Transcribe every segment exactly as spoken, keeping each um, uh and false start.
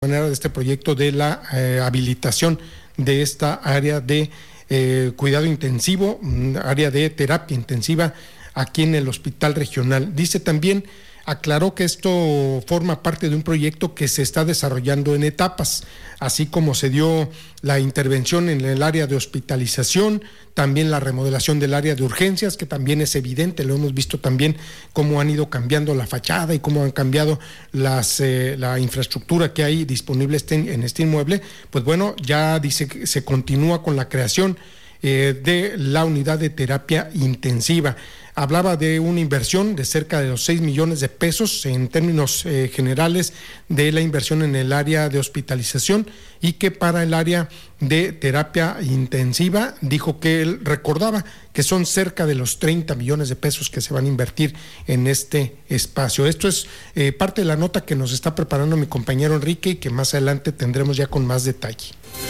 manera de este proyecto de la eh, habilitación de esta área de eh, cuidado intensivo, área de terapia intensiva aquí en el hospital regional. Dice también, aclaró que esto forma parte de un proyecto que se está desarrollando en etapas, así como se dio la intervención en el área de hospitalización, también la remodelación del área de urgencias, que también es evidente, lo hemos visto también cómo han ido cambiando la fachada y cómo han cambiado las, eh, la infraestructura que hay disponible este, en este inmueble. Pues bueno, ya dice que se continúa con la creación eh, de la unidad de terapia intensiva. Hablaba de una inversión de cerca de los seis millones de pesos en términos eh, generales de la inversión en el área de hospitalización, y que para el área de terapia intensiva dijo que él recordaba que son cerca de los treinta millones de pesos que se van a invertir en este espacio. Esto es eh, parte de la nota que nos está preparando mi compañero Enrique y que más adelante tendremos ya con más detalle.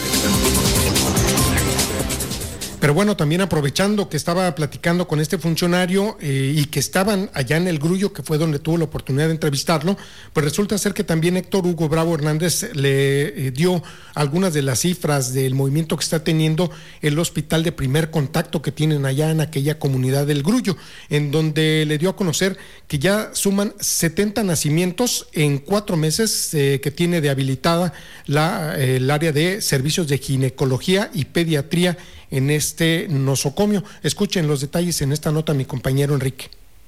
Pero bueno, también aprovechando que estaba platicando con este funcionario eh, y que estaban allá en el Grullo, que fue donde tuvo la oportunidad de entrevistarlo, pues resulta ser que también Héctor Hugo Bravo Hernández le eh, dio algunas de las cifras del movimiento que está teniendo el hospital de primer contacto que tienen allá en aquella comunidad del Grullo, en donde le dio a conocer que ya suman setenta nacimientos en cuatro meses eh, que tiene de habilitada la, eh, el área de servicios de ginecología y pediatría en este nosocomio. Escuchen los detalles en esta nota mi compañero Enrique.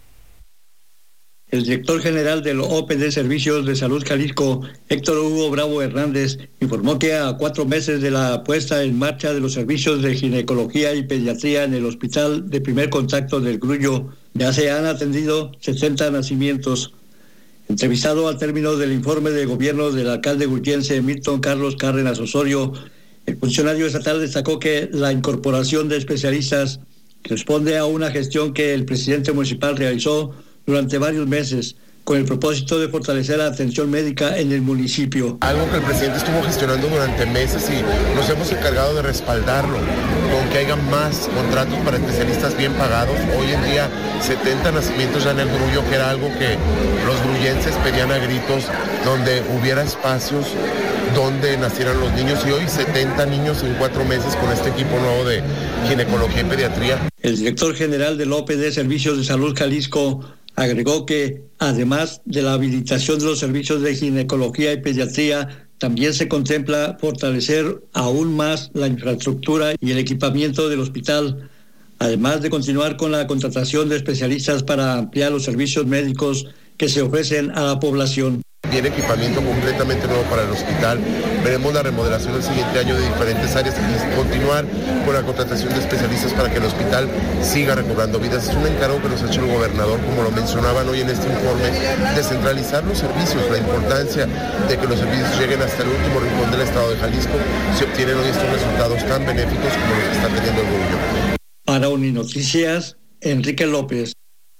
El director general del O P D Servicios de Salud Jalisco, Héctor Hugo Bravo Hernández, informó que a cuatro meses de la puesta en marcha de los servicios de ginecología y pediatría en el hospital de primer contacto del Grullo, ya se han atendido sesenta nacimientos. Entrevistado al término del informe de gobierno del alcalde gullense Milton Carlos Cárdenas Osorio, el funcionario estatal destacó que la incorporación de especialistas responde a una gestión que el presidente municipal realizó durante varios meses con el propósito de fortalecer la atención médica en el municipio. Algo que el presidente estuvo gestionando durante meses y nos hemos encargado de respaldarlo, con que haya más contratos para especialistas bien pagados. Hoy en día setenta nacimientos ya en el Grullo, que era algo que los grullenses pedían a gritos, donde hubiera espacios donde nacieran los niños, y hoy setenta niños en cuatro meses con este equipo nuevo de ginecología y pediatría. El director general del O P D Servicios de Salud Jalisco agregó que, además de la habilitación de los servicios de ginecología y pediatría, también se contempla fortalecer aún más la infraestructura y el equipamiento del hospital, además de continuar con la contratación de especialistas para ampliar los servicios médicos que se ofrecen a la población. Viene equipamiento completamente nuevo para el hospital. Veremos la remodelación el siguiente año de diferentes áreas y continuar con la contratación de especialistas para que el hospital siga recobrando vidas. Es un encargo que nos ha hecho el gobernador, como lo mencionaban hoy en este informe, descentralizar los servicios, la importancia de que los servicios lleguen hasta el último rincón del estado de Jalisco. Se obtienen hoy estos resultados tan benéficos como los que está teniendo el Grullo. Para Uninoticias, Enrique López.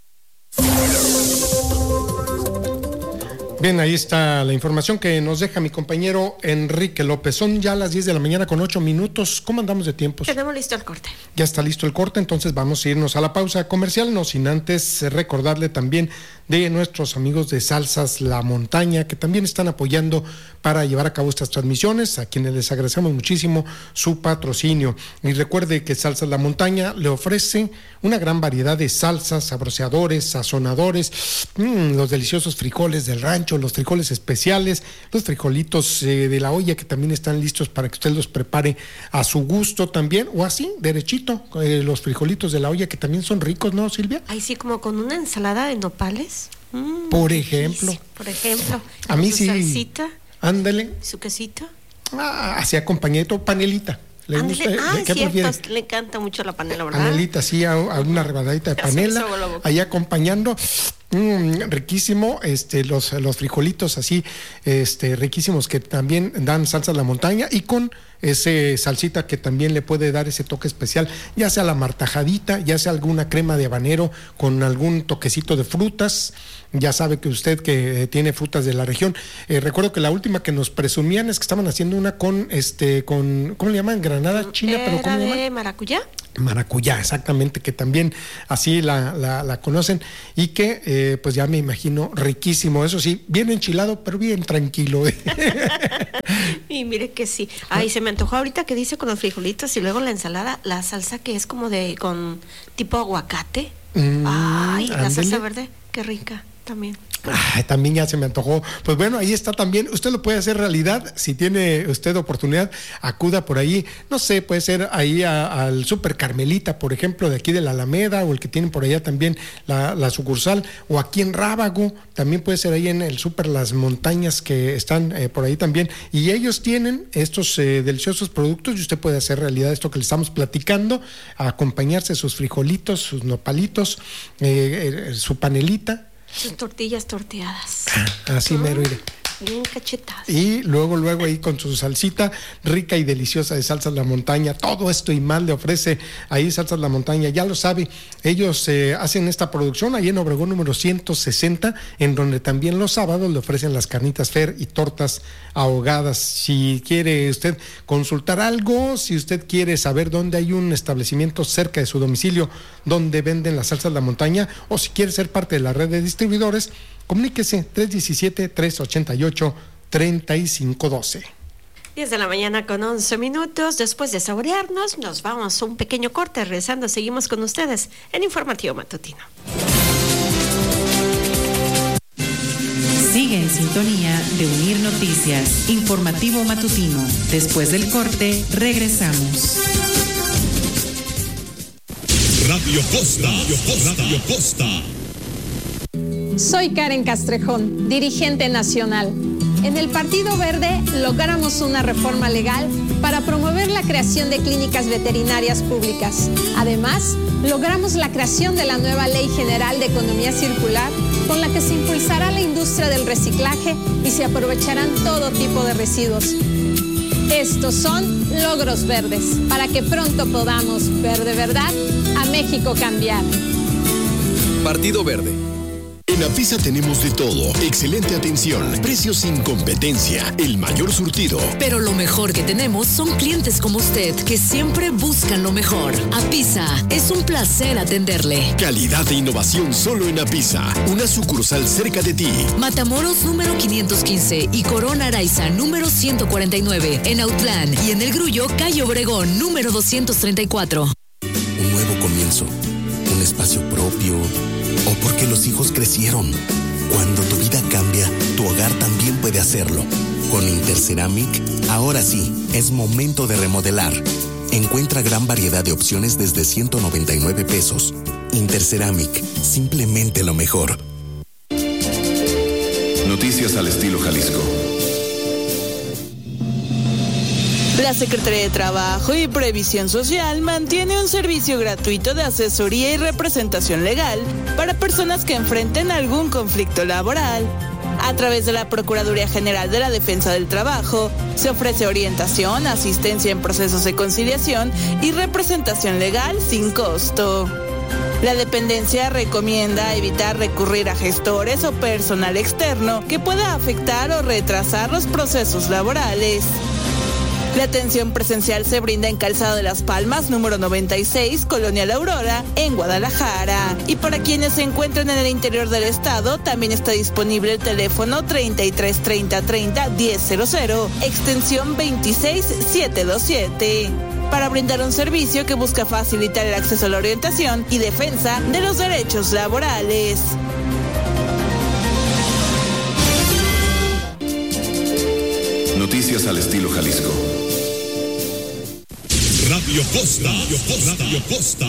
Bien, ahí está la información que nos deja mi compañero Enrique López. Son ya las diez de la mañana con ocho minutos. ¿Cómo andamos de tiempos? Tenemos listo el corte. Ya está listo el corte, entonces vamos a irnos a la pausa comercial, no sin antes recordarle también de nuestros amigos de Salsas La Montaña, que también están apoyando para llevar a cabo estas transmisiones, a quienes les agradecemos muchísimo su patrocinio. Y recuerde que Salsas La Montaña le ofrece una gran variedad de salsas, sabroseadores, sazonadores, mmm, los deliciosos frijoles del rancho, los frijoles especiales, los frijolitos eh, de la olla, que también están listos para que usted los prepare a su gusto también, o así, derechito, eh, los frijolitos de la olla, que también son ricos, ¿no, Silvia? Ay, sí, como con una ensalada de nopales. Mm, por ejemplo. Sí, por ejemplo. A mí su sí. Salsita. Ándale. Su quesito. Ah, así acompañadito, panelita. ¿Le Ándale. gusta? Ah, ¿Qué cierto, prefiere? le encanta mucho la panela, ¿verdad? Panelita, sí, a, a una rebadadita de panela, ahí acompañando, mmm, riquísimo, este, los, los frijolitos así, este, riquísimos, que también dan salsa a la montaña, y con ese salsita que también le puede dar ese toque especial, ya sea la martajadita, ya sea alguna crema de habanero con algún toquecito de frutas. Ya sabe que usted que eh, tiene frutas de la región. Eh, recuerdo que la última que nos presumían es que estaban haciendo una con, este, con, ¿cómo le llaman? Granada china, ¿Era pero ¿cómo le llaman? de maracuyá? Maracuyá, exactamente, que también así la, la, la conocen y que eh, pues ya me imagino riquísimo, eso sí, bien enchilado, pero bien tranquilo. Y mire que sí. Ay, se me antojó ahorita que dice con los frijolitos y luego la ensalada, la salsa que es como de, con tipo aguacate. Mm, Ay, la ándele. Salsa verde, qué rica también. Ay, también ya se me antojó. Pues bueno, ahí está también. Usted lo puede hacer realidad. Si tiene usted oportunidad, acuda por ahí. No sé, puede ser ahí a, al Super Carmelita, por ejemplo, de aquí de la Alameda, o el que tienen por allá también la, la sucursal, o aquí en Rábago, también puede ser ahí en el Super Las Montañas, que están eh, por ahí también. Y ellos tienen estos eh, deliciosos productos y usted puede hacer realidad esto que le estamos platicando, acompañarse sus frijolitos, sus nopalitos, eh, eh, su panelita. Sus tortillas torteadas. Ah, así mero, iré. Bien cachetadas. Y luego, luego ahí con su salsita rica y deliciosa de Salsas La Montaña. Todo esto y más le ofrece ahí Salsas La Montaña. Ya lo sabe, ellos eh, hacen esta producción ahí en Obregón número ciento sesenta, en donde también los sábados le ofrecen las carnitas Fer y tortas ahogadas. Si quiere usted consultar algo, si usted quiere saber dónde hay un establecimiento cerca de su domicilio donde venden las Salsas La Montaña, o si quiere ser parte de la red de distribuidores, comuníquese tres uno siete, tres ocho ocho, tres cinco uno dos. diez de la mañana con once minutos. Después de saborearnos, nos vamos a un pequeño corte. Regresando, seguimos con ustedes en Informativo Matutino. Sigue en sintonía de Unir Noticias, Informativo Matutino. Después del corte, regresamos. Radio Costa, Radio Costa, Radio Costa. Soy Karen Castrejón, dirigente nacional. En el Partido Verde logramos una reforma legal para promover la creación de clínicas veterinarias públicas. Además, logramos la creación de la nueva Ley General de Economía Circular, con la que se impulsará la industria del reciclaje y se aprovecharán todo tipo de residuos. Estos son logros verdes, para que pronto podamos ver de verdad a México cambiar. Partido Verde. En Apisa tenemos de todo, excelente atención, precios sin competencia, el mayor surtido. Pero lo mejor que tenemos son clientes como usted, que siempre buscan lo mejor. Apisa, es un placer atenderle. Calidad e innovación solo en Apisa, una sucursal cerca de ti. Matamoros número quinientos quince y Corona Araiza número ciento cuarenta y nueve, en Autlán, y en El Grullo, calle Obregón número doscientos treinta y cuatro. Un nuevo comienzo, un espacio propio, o porque los hijos crecieron. Cuando tu vida cambia, tu hogar también puede hacerlo. Con Interceramic, ahora sí, es momento de remodelar. Encuentra gran variedad de opciones desde ciento noventa y nueve pesos. Interceramic, simplemente lo mejor. Noticias al estilo Jalisco. La Secretaría de Trabajo y Previsión Social mantiene un servicio gratuito de asesoría y representación legal para personas que enfrenten algún conflicto laboral. A través de la Procuraduría General de la Defensa del Trabajo, se ofrece orientación, asistencia en procesos de conciliación y representación legal sin costo. La dependencia recomienda evitar recurrir a gestores o personal externo que pueda afectar o retrasar los procesos laborales. La atención presencial se brinda en Calzado de las Palmas, número noventa y seis, Colonia La Aurora, en Guadalajara. Y para quienes se encuentran en el interior del estado, también está disponible el teléfono treinta y tres treinta treinta diez cero cero, extensión veintiséis setecientos veintisiete. Para brindar un servicio que busca facilitar el acceso a la orientación y defensa de los derechos laborales. Noticias al estilo Jalisco. Radio Costa, Radio Costa, Radio Costa.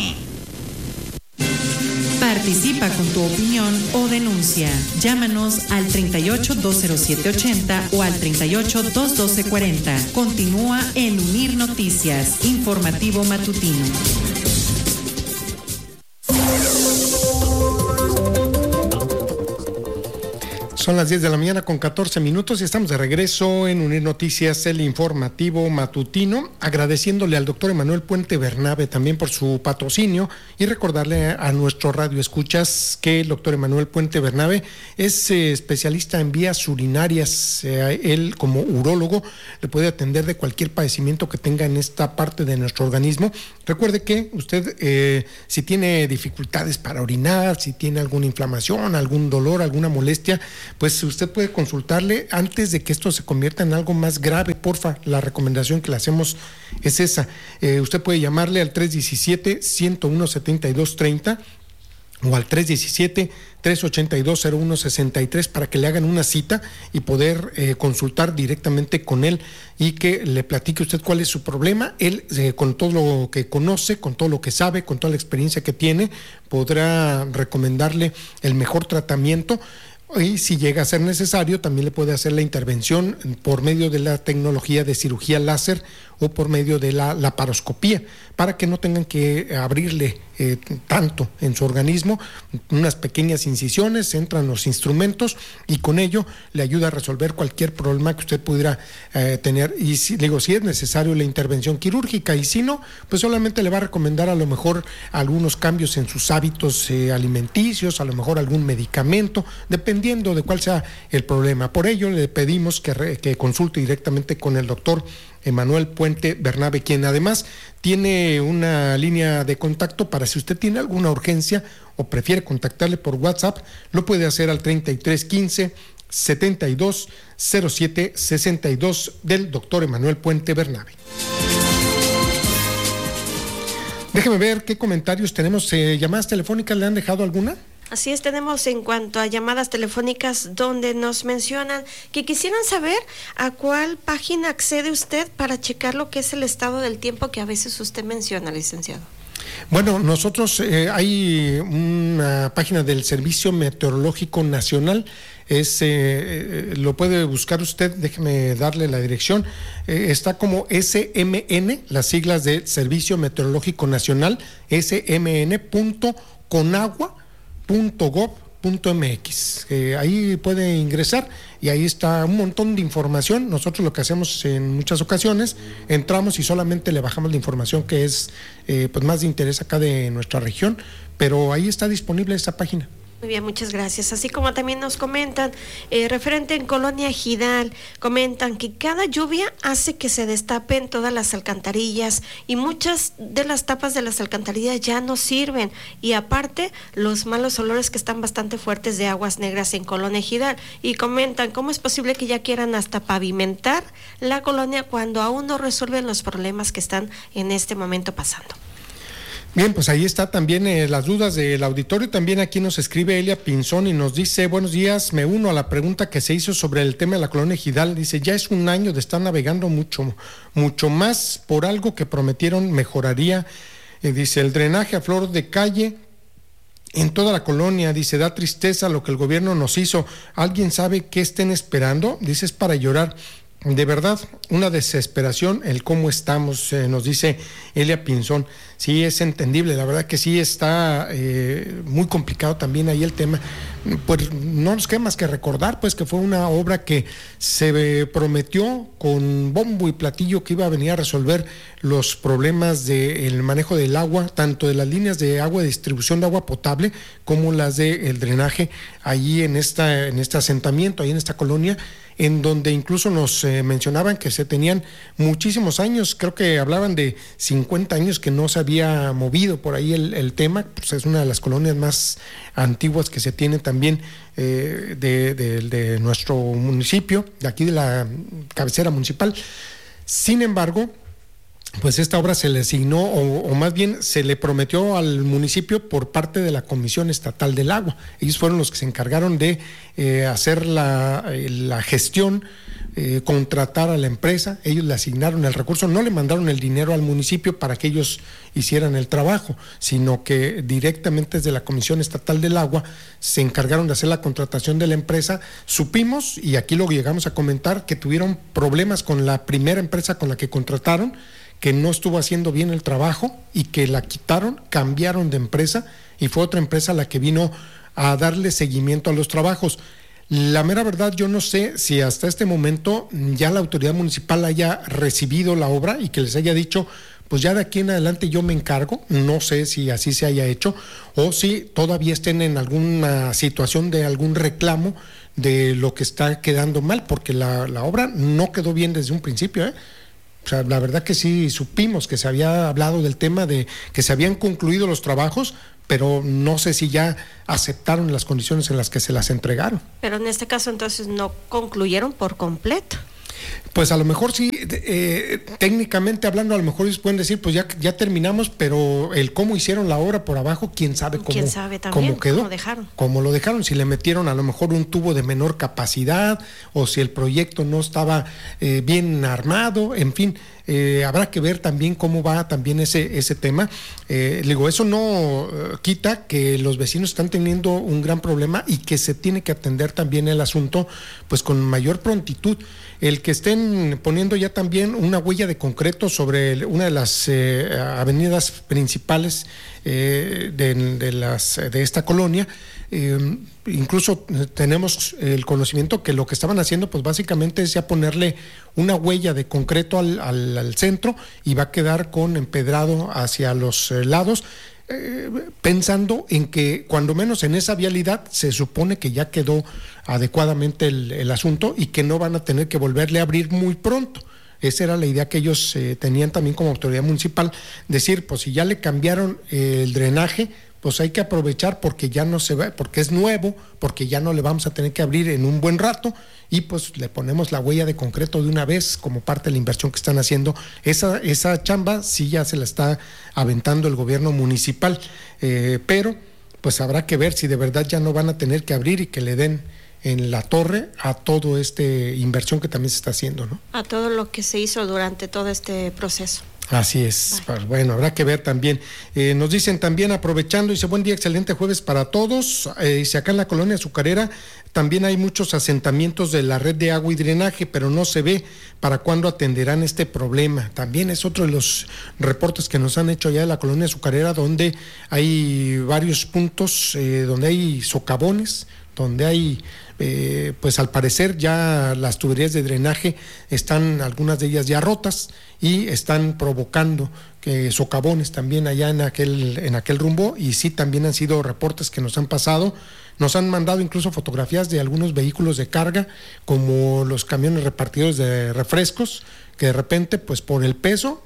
Participa con tu opinión o denuncia. Llámanos al treinta y ocho, doscientos siete ochenta o al treinta y ocho, doscientos doce cuarenta. Continúa en Unir Noticias, Informativo Matutino. Son las diez de la mañana con catorce minutos y estamos de regreso en Unir Noticias, el informativo matutino, agradeciéndole al doctor Emanuel Puente Bernabe también por su patrocinio y recordarle a nuestro radio escuchas que el doctor Emanuel Puente Bernabe es eh, especialista en vías urinarias. Eh, él como urólogo le puede atender de cualquier padecimiento que tenga en esta parte de nuestro organismo. Recuerde que usted eh, si tiene dificultades para orinar, si tiene alguna inflamación, algún dolor, alguna molestia, pues usted puede consultarle antes de que esto se convierta en algo más grave. Porfa, la recomendación que le hacemos es esa. Eh, usted puede llamarle al tres uno siete, uno cero uno, siete dos tres cero o al tres uno siete, tres ocho dos, cero uno seis tres para que le hagan una cita y poder eh, consultar directamente con él y que le platique usted cuál es su problema. Él, eh, con todo lo que conoce, con todo lo que sabe, con toda la experiencia que tiene, podrá recomendarle el mejor tratamiento. Y si llega a ser necesario, también le puede hacer la intervención por medio de la tecnología de cirugía láser o por medio de la laparoscopía, para que no tengan que abrirle eh, tanto en su organismo, unas pequeñas incisiones, entran los instrumentos y con ello le ayuda a resolver cualquier problema que usted pudiera eh, tener. Y si, digo, si es necesario la intervención quirúrgica, y si no, pues solamente le va a recomendar a lo mejor algunos cambios en sus hábitos eh, alimenticios, a lo mejor algún medicamento, dependiendo de cuál sea el problema. Por ello le pedimos que, re, que consulte directamente con el doctor Emanuel Puente Bernabe, quien además tiene una línea de contacto para si usted tiene alguna urgencia o prefiere contactarle por WhatsApp, lo puede hacer al treinta y tres quince, setenta y dos cero siete sesenta y dos del doctor Emanuel Puente Bernabe. Déjeme ver qué comentarios tenemos. Eh, ¿Llamadas telefónicas le han dejado alguna? Así es, tenemos en cuanto a llamadas telefónicas donde nos mencionan que quisieran saber a cuál página accede usted para checar lo que es el estado del tiempo que a veces usted menciona, licenciado. Bueno, nosotros eh, hay una página del Servicio Meteorológico Nacional, es eh, lo puede buscar usted, déjeme darle la dirección, eh, está como S M N, las siglas del Servicio Meteorológico Nacional, S M N punto conagua punto gob punto m x. Eh, ahí puede ingresar y ahí está un montón de información. Nosotros lo que hacemos en muchas ocasiones, entramos y solamente le bajamos la información que es eh, pues más de interés acá de nuestra región, pero ahí está disponible esa página. Muy bien, muchas gracias. Así como también nos comentan, eh, referente en Colonia Ejidal, comentan que cada lluvia hace que se destapen todas las alcantarillas y muchas de las tapas de las alcantarillas ya no sirven. Y aparte, los malos olores que están bastante fuertes de aguas negras en Colonia Ejidal. Y comentan, ¿cómo es posible que ya quieran hasta pavimentar la colonia cuando aún no resuelven los problemas que están en este momento pasando? Bien, pues ahí está también eh, las dudas del auditorio. También aquí nos escribe Elia Pinzón y nos dice: buenos días, me uno a la pregunta que se hizo sobre el tema de la colonia Ejidal. Dice, ya es un año de estar navegando mucho, mucho más por algo que prometieron mejoraría. Eh, dice, el drenaje a flor de calle en toda la colonia. Dice, da tristeza lo que el gobierno nos hizo. ¿Alguien sabe qué estén esperando? Dice, es para llorar. De verdad, una desesperación el cómo estamos, eh, nos dice Elia Pinzón. Sí, es entendible, la verdad que sí está eh, muy complicado también ahí el tema. Pues no nos queda más que recordar pues que fue una obra que se prometió con bombo y platillo que iba a venir a resolver los problemas del manejo del agua, tanto de las líneas de agua de distribución de agua potable como las del drenaje allí en esta en este asentamiento, ahí en esta colonia, en donde incluso nos eh, mencionaban que se tenían muchísimos años, creo que hablaban de cincuenta años que no se había movido por ahí el, el tema. Pues es una de las colonias más antiguas que se tiene también eh, de, de, de nuestro municipio, de aquí de la cabecera municipal. Sin embargo, pues esta obra se le asignó, o, o más bien se le prometió al municipio por parte de la Comisión Estatal del Agua. Ellos fueron los que se encargaron de eh, hacer la, eh, la gestión, eh, contratar a la empresa. Ellos le asignaron el recurso, no le mandaron el dinero al municipio para que ellos hicieran el trabajo, sino que directamente desde la Comisión Estatal del Agua se encargaron de hacer la contratación de la empresa. Supimos, y aquí lo llegamos a comentar, que tuvieron problemas con la primera empresa con la que contrataron, que no estuvo haciendo bien el trabajo y que la quitaron, cambiaron de empresa y fue otra empresa la que vino a darle seguimiento a los trabajos. La mera verdad, yo no sé si hasta este momento ya la autoridad municipal haya recibido la obra y que les haya dicho, pues ya de aquí en adelante yo me encargo. No sé si así se haya hecho o si todavía estén en alguna situación de algún reclamo de lo que está quedando mal, porque la, la obra no quedó bien desde un principio, ¿eh? O sea, la verdad que sí supimos que se había hablado del tema de que se habían concluido los trabajos, pero no sé si ya aceptaron las condiciones en las que se las entregaron. Pero en este caso entonces no concluyeron por completo. Pues a lo mejor sí, eh, técnicamente hablando, a lo mejor ellos pueden decir, pues ya, ya terminamos, pero el cómo hicieron la obra por abajo, quién sabe cómo, ¿Quién sabe también, cómo quedó, cómo dejaron. cómo lo dejaron, si le metieron a lo mejor un tubo de menor capacidad, o si el proyecto no estaba eh, bien armado, en fin. Eh, habrá que ver también cómo va también ese, ese tema. Eh, digo, eso no uh, quita que los vecinos están teniendo un gran problema y que se tiene que atender también el asunto pues con mayor prontitud. El que estén poniendo ya también una huella de concreto sobre el, una de las eh, avenidas principales eh, de, de, las, de esta colonia. Eh, incluso tenemos el conocimiento que lo que estaban haciendo pues básicamente es ya ponerle una huella de concreto al, al, al centro y va a quedar con empedrado hacia los eh, lados, eh, pensando en que cuando menos en esa vialidad se supone que ya quedó adecuadamente el, el asunto y que no van a tener que volverle a abrir muy pronto. Esa era la idea que ellos eh, tenían también como autoridad municipal, decir, pues si ya le cambiaron eh, el drenaje, pues hay que aprovechar porque ya no se va, porque es nuevo, porque ya no le vamos a tener que abrir en un buen rato y pues le ponemos la huella de concreto de una vez como parte de la inversión que están haciendo. Esa, esa chamba sí ya se la está aventando el gobierno municipal, eh, pero pues habrá que ver si de verdad ya no van a tener que abrir y que le den en la torre a todo este inversión que también se está haciendo, ¿no? A todo lo que se hizo durante todo este proceso. Así es, pues bueno, habrá que ver también. Eh, nos dicen también, aprovechando, dice, buen día, excelente jueves para todos. Eh, dice, acá en la colonia azucarera también hay muchos asentamientos de la red de agua y drenaje, pero no se ve para cuándo atenderán este problema. También es otro de los reportes que nos han hecho allá de la colonia azucarera, donde hay varios puntos, eh, donde hay socavones, donde hay, eh, pues al parecer ya las tuberías de drenaje están, algunas de ellas ya rotas y están provocando que socavones también allá en aquel, en aquel rumbo, y sí también han sido reportes que nos han pasado. Nos han mandado incluso fotografías de algunos vehículos de carga, como los camiones repartidores de refrescos, que de repente, pues por el peso,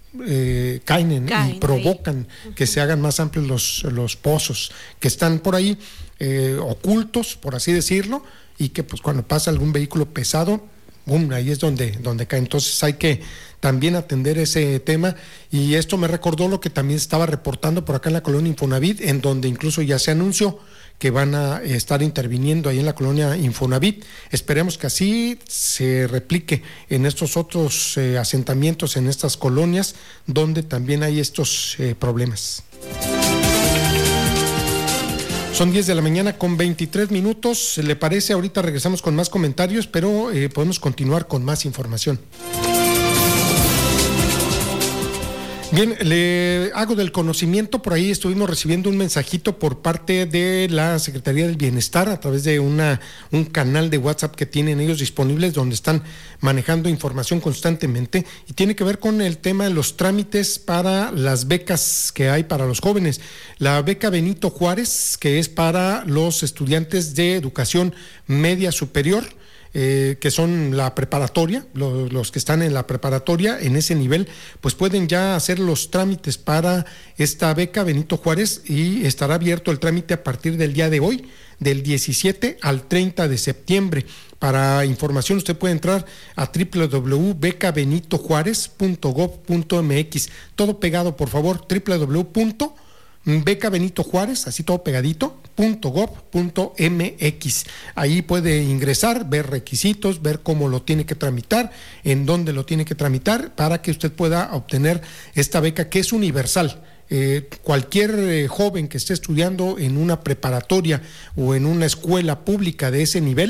Eh, caen, en, caen y provocan ahí. Que se hagan más amplios los, los pozos que están por ahí eh, ocultos, por así decirlo, y que pues cuando pasa algún vehículo pesado, boom, ahí es donde, donde cae. Entonces hay que también atender ese tema, y esto me recordó lo que también estaba reportando por acá en la colonia Infonavit, en donde incluso ya se anunció que van a estar interviniendo ahí en la colonia Infonavit. Esperemos que así se replique en estos otros eh, asentamientos, en estas colonias donde también hay estos eh, problemas. Son diez de la mañana con veintitrés minutos. ¿Le parece? Ahorita regresamos con más comentarios, pero eh, podemos continuar con más información. Bien, le hago del conocimiento, por ahí estuvimos recibiendo un mensajito por parte de la Secretaría del Bienestar a través de una un canal de WhatsApp que tienen ellos disponibles, donde están manejando información constantemente, y tiene que ver con el tema de los trámites para las becas que hay para los jóvenes. La beca Benito Juárez, que es para los estudiantes de educación media superior, Eh, que son la preparatoria, los, los que están en la preparatoria, en ese nivel, pues pueden ya hacer los trámites para esta beca Benito Juárez, y estará abierto el trámite a partir del día de hoy, del diecisiete al treinta de septiembre. Para información usted puede entrar a doble u doble u doble u punto beca benito juárez punto gob punto eme equis, todo pegado por favor, doble u doble u doble u punto beca benito juárez, así todo pegadito, punto gob punto eme equis. Ahí puede ingresar, ver requisitos, ver cómo lo tiene que tramitar, en dónde lo tiene que tramitar, para que usted pueda obtener esta beca, que es universal. Eh, cualquier eh, joven que esté estudiando en una preparatoria o en una escuela pública de ese nivel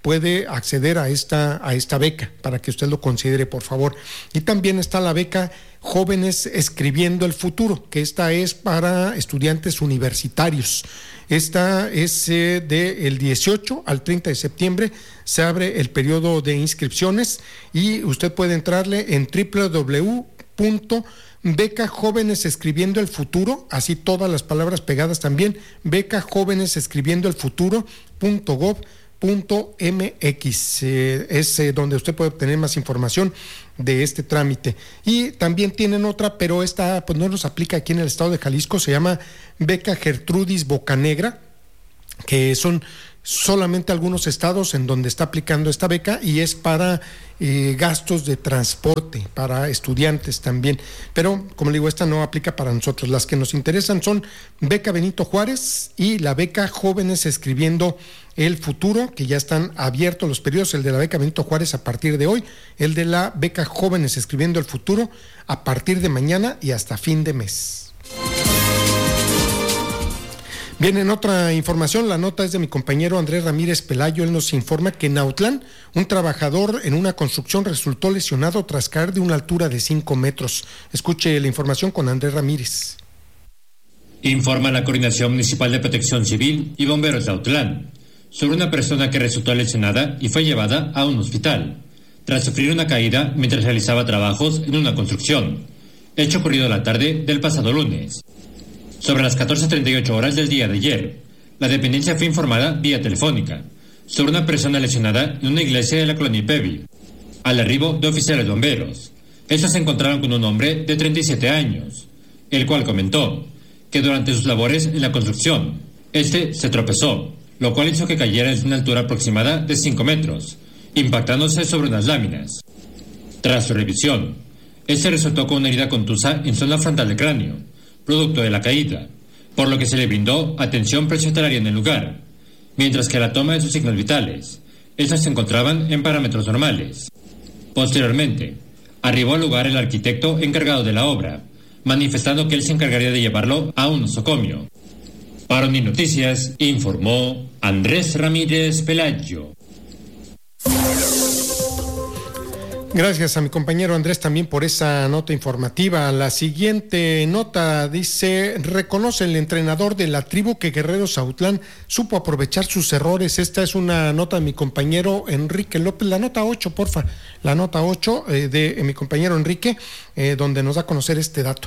puede acceder a esta, a esta beca, para que usted lo considere, por favor. Y también está la beca Jóvenes Escribiendo el Futuro, que esta es para estudiantes universitarios. Esta es eh, del dieciocho al treinta de septiembre, se abre el periodo de inscripciones y usted puede entrarle en doble u doble u doble u punto beca jóvenes escribiendo el futuro, así todas las palabras pegadas también, beca jóvenes escribiendo el futuro punto gob punto mx, eh, es eh, donde usted puede obtener más información de este trámite. Y también tienen otra, pero esta pues no nos aplica aquí en el estado de Jalisco, se llama beca Gertrudis Bocanegra, que son solamente algunos estados en donde está aplicando esta beca y es para eh, gastos de transporte para estudiantes también, pero como le digo, esta no aplica para nosotros. Las que nos interesan son beca Benito Juárez y la beca Jóvenes Escribiendo el Futuro, que ya están abiertos los periodos, el de la beca Benito Juárez a partir de hoy, el de la beca Jóvenes Escribiendo el Futuro a partir de mañana y hasta fin de mes. Bien, en otra información, la nota es de mi compañero Andrés Ramírez Pelayo. Él nos informa que en Autlán, un trabajador en una construcción resultó lesionado tras caer de una altura de cinco metros. Escuche la información con Andrés Ramírez. Informa la Coordinación Municipal de Protección Civil y Bomberos de Autlán sobre una persona que resultó lesionada y fue llevada a un hospital tras sufrir una caída mientras realizaba trabajos en una construcción, hecho ocurrido la tarde del pasado lunes. Sobre las catorce treinta y ocho horas del día de ayer, la dependencia fue informada vía telefónica sobre una persona lesionada en una iglesia de la colonia Ipevi. Al arribo de oficiales bomberos, estos se encontraron con un hombre de treinta y siete años, el cual comentó que durante sus labores en la construcción, este se tropezó, lo cual hizo que cayera desde una altura aproximada de cinco metros, impactándose sobre unas láminas. Tras su revisión, este resultó con una herida contusa en zona frontal del cráneo, producto de la caída, por lo que se le brindó atención prehospitalaria en el lugar, mientras que a la toma de sus signos vitales, estos se encontraban en parámetros normales. Posteriormente, arribó al lugar el arquitecto encargado de la obra, manifestando que él se encargaría de llevarlo a un nosocomio. Para Unir Noticias, informó Andrés Ramírez Pelayo. Gracias a mi compañero Andrés también por esa nota informativa. La siguiente nota dice: reconoce el entrenador de la tribu que Guerreros Autlán supo aprovechar sus errores. Esta es una nota de mi compañero Enrique López, la nota ocho, porfa, la nota ocho eh, de eh, mi compañero Enrique, eh, donde nos da a conocer este dato.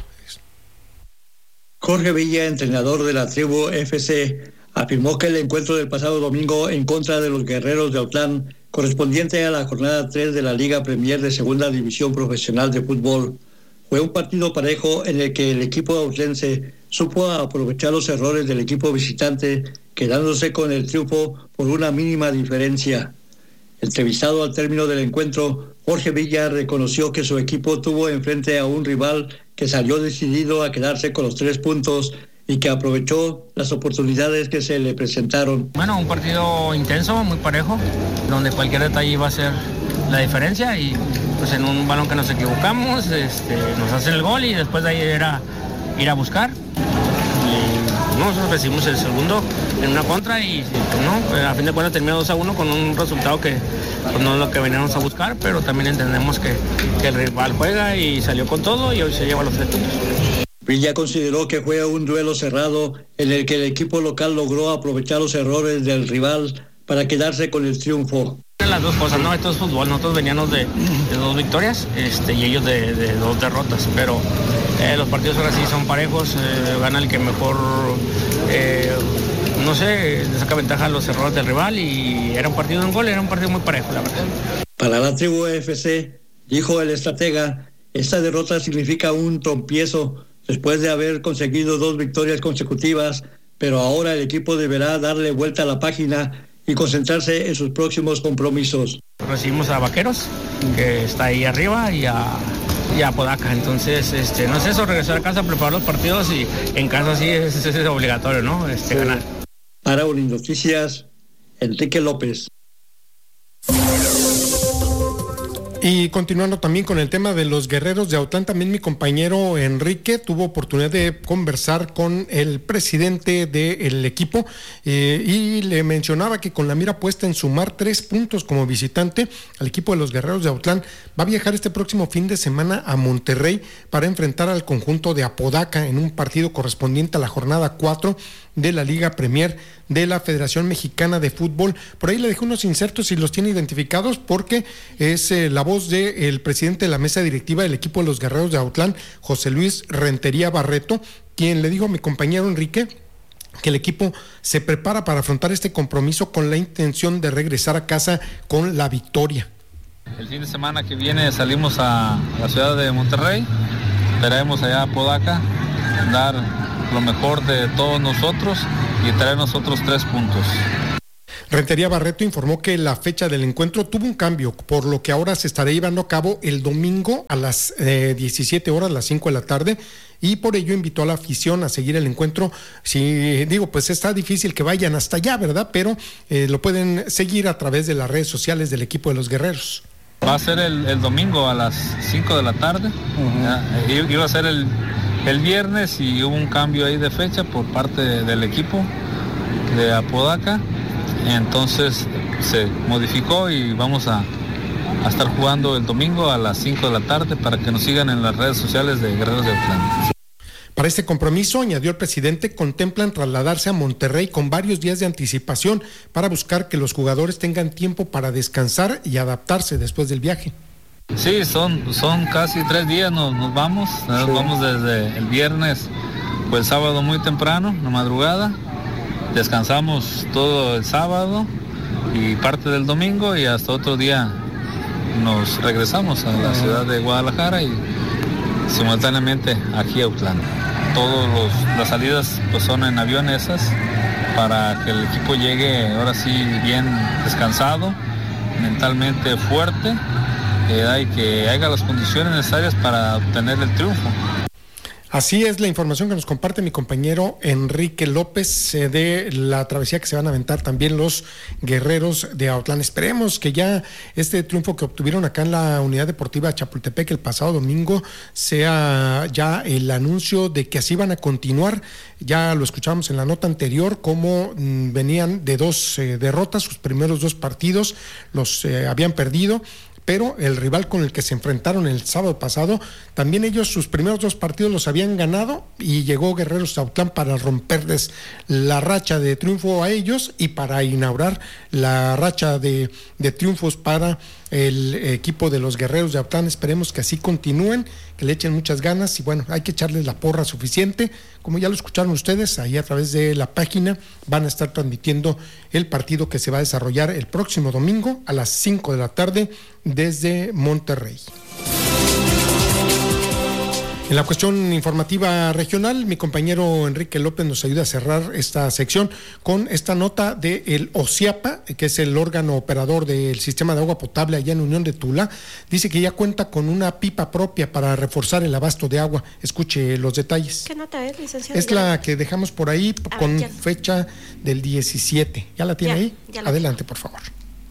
Jorge Villa, entrenador de la tribu F C, afirmó que el encuentro del pasado domingo en contra de los Guerreros de Autlán, correspondiente a la jornada tres de la Liga Premier de Segunda División Profesional de Fútbol, fue un partido parejo en el que el equipo autlense supo aprovechar los errores del equipo visitante, quedándose con el triunfo por una mínima diferencia. Entrevistado al término del encuentro, Jorge Villa reconoció que su equipo tuvo enfrente a un rival que salió decidido a quedarse con los tres puntos y que aprovechó las oportunidades que se le presentaron. Bueno, un partido intenso, muy parejo, donde cualquier detalle iba a ser la diferencia y pues en un balón que nos equivocamos, este, nos hacen el gol y después de ahí era ir a buscar. Y nosotros recibimos el segundo en una contra y pues, no, a fin de cuentas terminó dos a uno con un resultado que pues, no es lo que veníamos a buscar, pero también entendemos que, que el rival juega y salió con todo y hoy se lleva los tres puntos. Villa consideró que fue un duelo cerrado en el que el equipo local logró aprovechar los errores del rival para quedarse con el triunfo. Las dos cosas, ¿no? Esto es fútbol, nosotros veníamos de, de dos victorias este, y ellos de, de dos derrotas, pero eh, los partidos ahora sí son parejos, eh, gana el que mejor, eh, no sé, le saca ventaja a los errores del rival y era un partido de un gol, era un partido muy parejo, la verdad. Para la tribu F C, dijo el estratega, esta derrota significa un tropiezo después de haber conseguido dos victorias consecutivas, pero ahora el equipo deberá darle vuelta a la página y concentrarse en sus próximos compromisos. Recibimos a Vaqueros, que está ahí arriba, y a, y a Podaca, entonces este, no es eso, regresar a casa, preparar los partidos y en casa sí es, es, es obligatorio, ¿no? Este, ganar. Para Unir Noticias, Enrique López. Y continuando también con el tema de los guerreros de Autlán, también mi compañero Enrique tuvo oportunidad de conversar con el presidente del equipo eh, y le mencionaba que con la mira puesta en sumar tres puntos como visitante, al equipo de los guerreros de Autlán va a viajar este próximo fin de semana a Monterrey para enfrentar al conjunto de Apodaca en un partido correspondiente a la jornada cuatro de la Liga Premier de la Federación Mexicana de Fútbol. Por ahí le dejé unos insertos y los tiene identificados porque es eh, la voz del presidente de la mesa directiva del equipo de los guerreros de Autlán, José Luis Rentería Barreto, quien le dijo a mi compañero Enrique que el equipo se prepara para afrontar este compromiso con la intención de regresar a casa con la victoria. El fin de semana que viene salimos a la ciudad de Monterrey, esperaremos allá a Apodaca, dar lo mejor de todos nosotros y traer nosotros tres puntos. Rentería Barreto informó que la fecha del encuentro tuvo un cambio, por lo que ahora se estará llevando a cabo el domingo a las eh, diecisiete horas, las cinco de la tarde, y por ello invitó a la afición a seguir el encuentro. Si digo, pues está difícil que vayan hasta allá, ¿verdad? Pero eh, lo pueden seguir a través de las redes sociales del equipo de los guerreros. Va a ser el, el domingo a las cinco de la tarde, uh-huh. Iba a ser el El viernes y hubo un cambio ahí de fecha por parte del equipo de Apodaca, entonces se modificó y vamos a, a estar jugando el domingo a las cinco de la tarde para que nos sigan en las redes sociales de Guerreros de Autlán. Para este compromiso, añadió el presidente, contemplan trasladarse a Monterrey con varios días de anticipación para buscar que los jugadores tengan tiempo para descansar y adaptarse después del viaje. Sí, son, son casi tres días, nos, nos vamos, nos sí. vamos desde el viernes, pues el sábado muy temprano, en la madrugada, descansamos todo el sábado y parte del domingo y hasta otro día nos regresamos a la ciudad de Guadalajara y simultáneamente aquí a Autlán. Todas las salidas pues son en avión esas para que el equipo llegue ahora sí bien descansado, mentalmente fuerte. Y que haga las condiciones necesarias para obtener el triunfo. Así es la información que nos comparte mi compañero Enrique López eh, de la travesía que se van a aventar también los guerreros de Autlán. Esperemos que ya este triunfo que obtuvieron acá en la Unidad Deportiva Chapultepec el pasado domingo sea ya el anuncio de que así van a continuar. Ya lo escuchamos en la nota anterior, cómo mmm, venían de dos eh, derrotas, sus primeros dos partidos los eh, habían perdido, pero el rival con el que se enfrentaron el sábado pasado, también ellos sus primeros dos partidos los habían ganado y llegó Guerreros de Autlán para romperles la racha de triunfo a ellos y para inaugurar la racha de, de triunfos para el equipo de los Guerreros de Autlán. Esperemos que así continúen, que le echen muchas ganas y bueno, hay que echarles la porra suficiente. Como ya lo escucharon ustedes, ahí a través de la página van a estar transmitiendo el partido que se va a desarrollar el próximo domingo a las cinco de la tarde desde Monterrey. En la cuestión informativa regional, mi compañero Enrique López nos ayuda a cerrar esta sección con esta nota del OCIAPA, que es el órgano operador del sistema de agua potable allá en Unión de Tula. Dice que ya cuenta con una pipa propia para reforzar el abasto de agua. Escuche los detalles. ¿Qué nota es, licenciado? Es la que dejamos por ahí a con ver, fecha del diecisiete. ¿Ya la tiene ya, ahí? Ya la Adelante, tengo. por favor.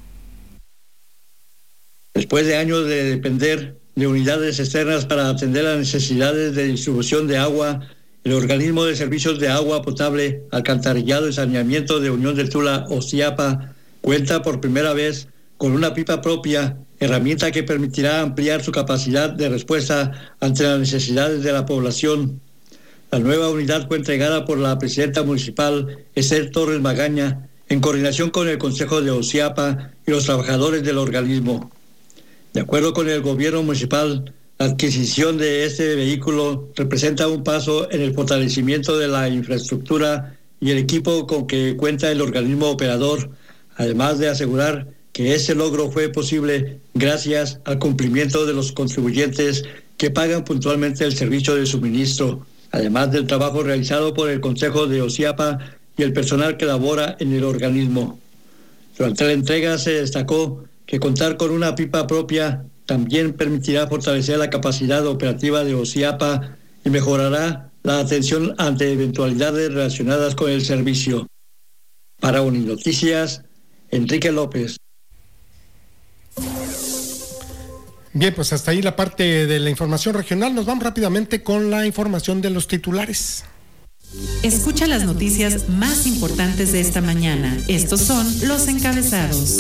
Después de años de depender de unidades externas para atender las necesidades de distribución de agua, el Organismo de Servicios de Agua Potable, Alcantarillado y Saneamiento de Unión de Tula, OCIAPA, cuenta por primera vez con una pipa propia, herramienta que permitirá ampliar su capacidad de respuesta ante las necesidades de la población. La nueva unidad fue entregada por la presidenta municipal, Esther Torres Magaña, en coordinación con el Consejo de OCIAPA y los trabajadores del organismo. De acuerdo con el gobierno municipal, la adquisición de este vehículo representa un paso en el fortalecimiento de la infraestructura y el equipo con que cuenta el organismo operador, además de asegurar que este logro fue posible gracias al cumplimiento de los contribuyentes que pagan puntualmente el servicio de suministro, además del trabajo realizado por el Consejo de OCIAPA y el personal que labora en el organismo. Durante la entrega se destacó que contar con una pipa propia también permitirá fortalecer la capacidad operativa de OCIAPA y mejorará la atención ante eventualidades relacionadas con el servicio. Para Uninoticias, Enrique López. Bien, pues hasta ahí la parte de la información regional. Nos vamos rápidamente con la información de los titulares. Escucha las noticias más importantes de esta mañana. Estos son los encabezados.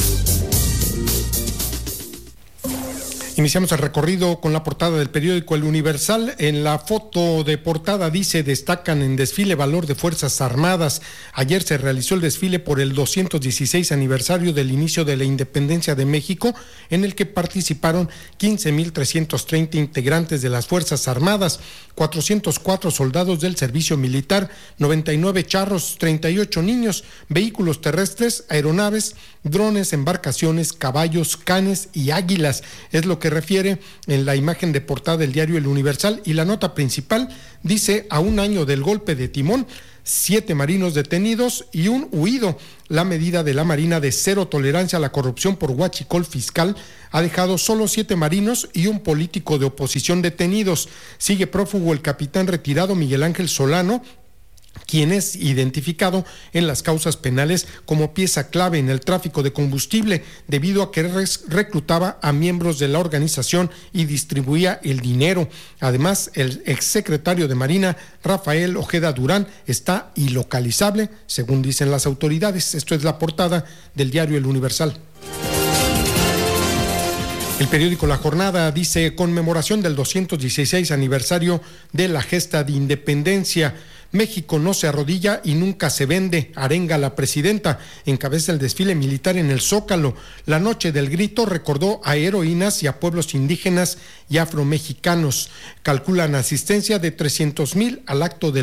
Iniciamos el recorrido con la portada del periódico El Universal. En la foto de portada dice: destacan en desfile valor de Fuerzas Armadas. Ayer se realizó el desfile por el doscientos dieciséis aniversario del inicio de la independencia de México, en el que participaron quince mil trescientos treinta integrantes de las Fuerzas Armadas, cuatrocientos cuatro soldados del servicio militar, noventa y nueve charros, treinta y ocho niños, vehículos terrestres, aeronaves, drones, embarcaciones, caballos, canes y águilas. Es lo que refiere en la imagen de portada del diario El Universal, y la nota principal dice: a un año del golpe de timón, siete marinos detenidos y un huido. La medida de la Marina de cero tolerancia a la corrupción por huachicol fiscal ha dejado solo siete marinos y un político de oposición detenidos. Sigue prófugo el capitán retirado Miguel Ángel Solano, quien es identificado en las causas penales como pieza clave en el tráfico de combustible, debido a que reclutaba a miembros de la organización y distribuía el dinero. Además, el exsecretario de Marina, Rafael Ojeda Durán, está ilocalizable, según dicen las autoridades. Esto es la portada del diario El Universal. El periódico La Jornada dice: conmemoración del doscientos dieciséis aniversario de la gesta de independencia. México no se arrodilla y nunca se vende, arenga la presidenta. Encabeza el desfile militar en el Zócalo. La noche del grito recordó a heroínas y a pueblos indígenas y afromexicanos. Calculan asistencia de trescientos mil al acto del